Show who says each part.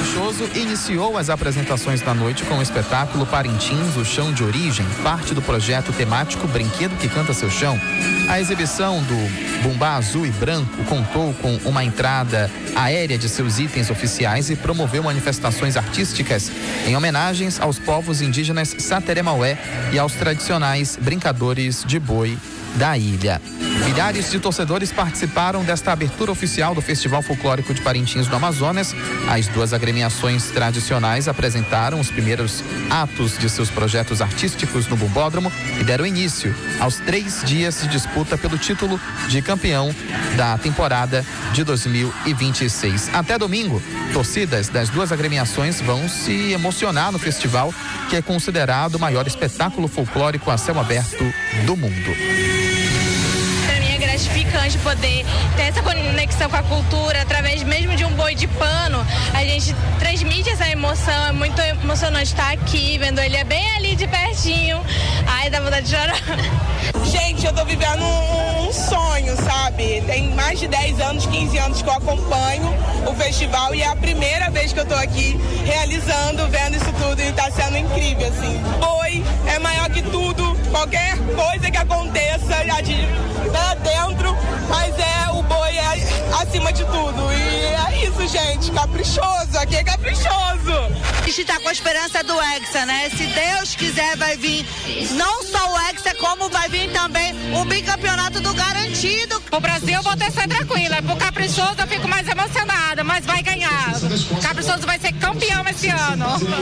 Speaker 1: Caprichoso iniciou as apresentações da noite com o espetáculo Parintins, o Chão de Origem, parte do projeto temático Brinquedo que Canta Seu Chão. A exibição do Bumbá Azul e Branco contou com uma entrada aérea de seus itens oficiais e promoveu manifestações artísticas em homenagens aos povos indígenas Sateré-Maué e aos tradicionais brincadores de boi da ilha. Milhares de torcedores participaram desta abertura oficial do Festival Folclórico de Parintins do Amazonas. As duas agremiações tradicionais apresentaram os primeiros atos de seus projetos artísticos no Bumbódromo e deram início aos 3 dias de disputa pelo título de campeão da temporada de 2026. Até domingo, torcidas das duas agremiações vão se emocionar no festival, que é considerado o maior espetáculo folclórico a céu aberto do mundo.
Speaker 2: Gratificante poder ter essa conexão com a cultura através mesmo de um boi de pano. A gente transmite essa emoção, é muito emocionante estar aqui, vendo ele bem ali de pertinho. Ai, dá vontade de chorar.
Speaker 3: Gente, eu tô vivendo um sonho, sabe? Tem mais de 10 anos, 15 anos que eu acompanho o festival e é a primeira vez que eu tô aqui realizando, vendo isso tudo e tá sendo incrível, assim. Boi é maior que tudo, qualquer coisa que aconteça, já de dentro, mas o boi é acima de tudo. E é isso, gente, caprichoso, aqui é caprichoso.
Speaker 4: A gente tá com a esperança do Hexa, né? Se Deus quiser, vai vir não só o Hexa, como vai vir também o bicampeonato do garantido.
Speaker 2: O Brasil eu vou ter ser tranquila, pro Caprichoso eu fico mais emocionada, mas vai ganhar. O Caprichoso vai ser campeão esse ano.